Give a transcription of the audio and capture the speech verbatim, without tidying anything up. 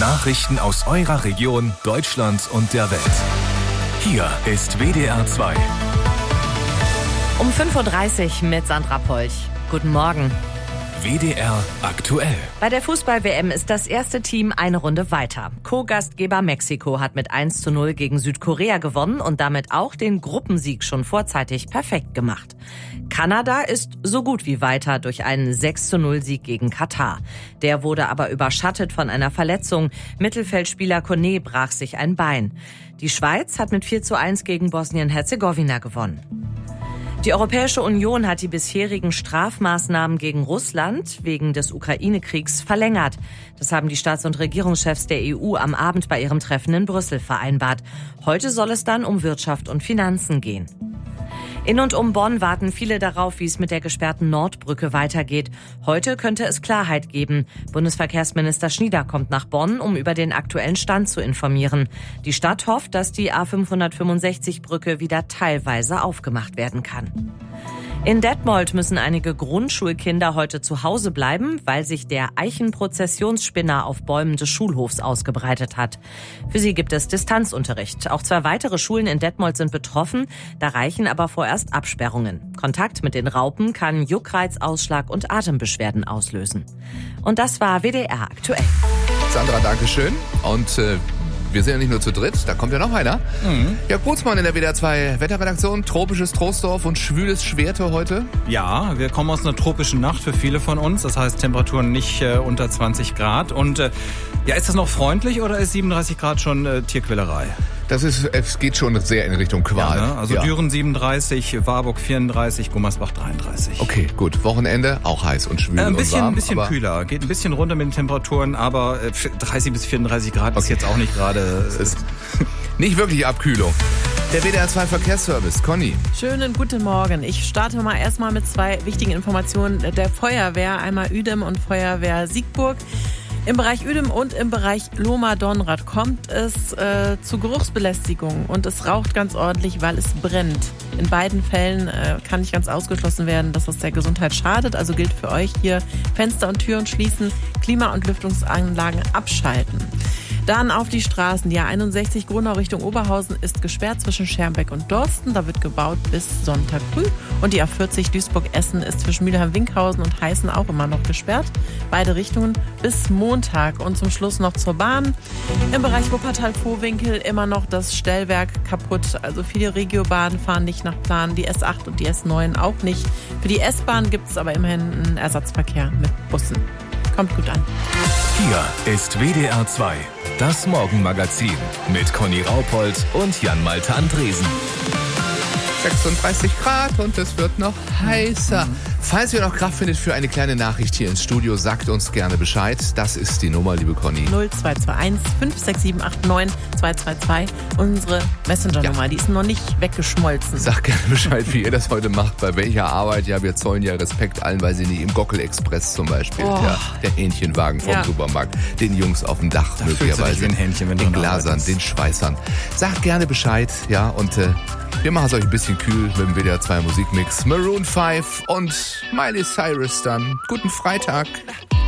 Nachrichten aus eurer Region, Deutschland und der Welt. Hier ist W D R zwei. Um fünf Uhr dreißig mit Sandra Polch. Guten Morgen. W D R aktuell. Bei der Fußball-W M ist das erste Team eine Runde weiter. Co-Gastgeber Mexiko hat mit eins zu null gegen Südkorea gewonnen und damit auch den Gruppensieg schon vorzeitig perfekt gemacht. Kanada ist so gut wie weiter durch einen sechs zu null Sieg gegen Katar. Der wurde aber überschattet von einer Verletzung. Mittelfeldspieler Kone brach sich ein Bein. Die Schweiz hat mit vier zu eins gegen Bosnien-Herzegowina gewonnen. Die Europäische Union hat die bisherigen Strafmaßnahmen gegen Russland wegen des Ukraine-Kriegs verlängert. Das haben die Staats- und Regierungschefs der E U am Abend bei ihrem Treffen in Brüssel vereinbart. Heute soll es dann um Wirtschaft und Finanzen gehen. In und um Bonn warten viele darauf, wie es mit der gesperrten Nordbrücke weitergeht. Heute könnte es Klarheit geben. Bundesverkehrsminister Schnieder kommt nach Bonn, um über den aktuellen Stand zu informieren. Die Stadt hofft, dass die A fünfhundertfünfundsechzig Brücke wieder teilweise aufgemacht werden kann. In Detmold müssen einige Grundschulkinder heute zu Hause bleiben, weil sich der Eichenprozessionsspinner auf Bäumen des Schulhofs ausgebreitet hat. Für sie gibt es Distanzunterricht. Auch zwei weitere Schulen in Detmold sind betroffen, da reichen aber vorerst Absperrungen. Kontakt mit den Raupen kann Juckreiz, Ausschlag und Atembeschwerden auslösen. Und das war W D R aktuell. Sandra, danke schön. Und äh, wir sind ja nicht nur zu dritt, da kommt ja noch einer. Mhm. Jörg Brunsmann in der W D R zwei Wetterredaktion. Tropisches Troisdorf und schwüles Schwerte heute. Ja, wir kommen aus einer tropischen Nacht für viele von uns. Das heißt Temperaturen nicht äh, unter zwanzig Grad. Und äh, ja, ist das noch freundlich oder ist siebenunddreißig Grad schon äh, Tierquälerei? Das ist, es geht schon sehr in Richtung Qual. Ja, ne? Also ja. Düren siebenunddreißig, Warburg vierunddreißig, Gummersbach dreiunddreißig. Okay, gut. Wochenende auch heiß und schwül äh, ein bisschen, und warm. Ein bisschen kühler. Geht ein bisschen runter mit den Temperaturen, aber dreißig bis vierunddreißig Grad okay. Ist jetzt auch nicht gerade... Ist nicht wirklich Abkühlung. Der W D R zwei Verkehrsservice. Conny. Schönen guten Morgen. Ich starte mal erstmal mit zwei wichtigen Informationen der Feuerwehr. Einmal Uedem und Feuerwehr Siegburg. Im Bereich Uedem und im Bereich Lohmar-Donnrad kommt es äh, zu Geruchsbelästigung und es raucht ganz ordentlich, weil es brennt. In beiden Fällen äh, kann nicht ganz ausgeschlossen werden, dass es der Gesundheit schadet. Also gilt für euch hier Fenster und Türen schließen, Klima- und Lüftungsanlagen abschalten. Dann auf die Straßen. Die A einundsechzig Gronau Richtung Oberhausen ist gesperrt zwischen Schermbeck und Dorsten. Da wird gebaut bis Sonntag früh. Und die A vierzig Duisburg-Essen ist zwischen Mülheim-Winkhausen und Heißen auch immer noch gesperrt. Beide Richtungen bis Montag. Und zum Schluss noch zur Bahn. Im Bereich Wuppertal-Vohwinkel immer noch das Stellwerk kaputt. Also viele Regiobahnen fahren nicht nach Plan. Die S acht und die S neun auch nicht. Für die S-Bahn gibt es aber immerhin einen Ersatzverkehr mit Bussen. Kommt gut an. Hier ist W D R zwei, das Morgenmagazin mit Conny Raupold und Jan-Malte Andresen. sechsunddreißig Grad und es wird noch heißer. Falls ihr noch Kraft findet für eine kleine Nachricht hier ins Studio, sagt uns gerne Bescheid. Das ist die Nummer, liebe Conny. null zwei zwei eins fünf sechs sieben acht neun zwei zwei zwei. Unsere Messenger-Nummer, ja. Die ist noch nicht weggeschmolzen. Sagt gerne Bescheid, wie ihr das heute macht, bei welcher Arbeit. Ja, wir zollen ja Respekt allen, weil sie nicht im Gockel-Express zum Beispiel. Oh. Ja, der Hähnchenwagen vom ja. Supermarkt. Den Jungs auf dem Dach da möglicherweise. Den Hähnchen, wenn den Glasern, den Schweißern. Sagt gerne Bescheid, ja, und äh, wir machen es euch ein bisschen kühl mit dem W D R zwei Musikmix. Maroon fünf und Miley Cyrus dann. Guten Freitag.